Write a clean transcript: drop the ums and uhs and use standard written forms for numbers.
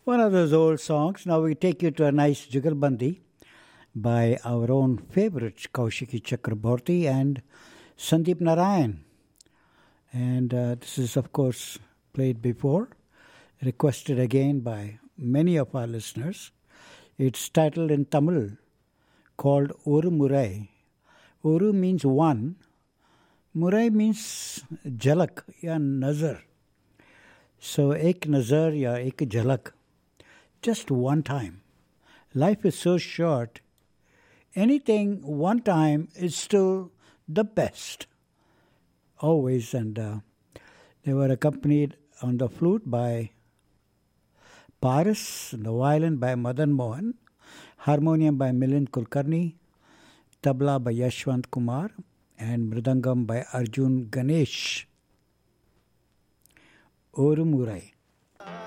One of those old songs. Now we take you to a nice Jugalbandi by our own favorite Kaushiki Chakraborty and Sandeep Narayan. And this is, of course, played before, requested again by many of our listeners. It's titled in Tamil, called Oru Murai. Oru means one. Murai means jalak, ya nazar. So, ek nazar ya ek jalak. Just one time. Life is so short. Anything one time is still the best. Always. And they were accompanied on the flute by Paris, the violin by Madan Mohan, harmonium by Milind Kulkarni, tabla by Yashwant Kumar, and mridangam by Arjun Ganesh. Oru Murai.